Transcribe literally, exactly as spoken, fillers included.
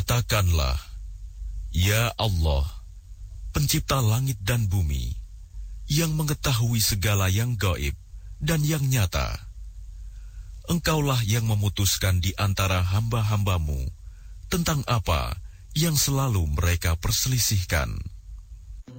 Katakanlah, Ya Allah, pencipta langit dan bumi, yang mengetahui segala yang gaib dan yang nyata. Engkaulah yang memutuskan di antara hamba-hambamu tentang apa yang selalu mereka perselisihkan.